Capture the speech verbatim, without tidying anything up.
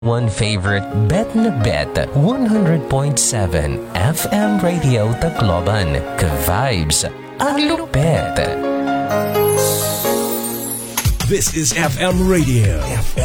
One favorite, Bet na Bet, one hundred point seven F M Radio Tacloban. Ka-vibes, ang lupet. This is F M Radio.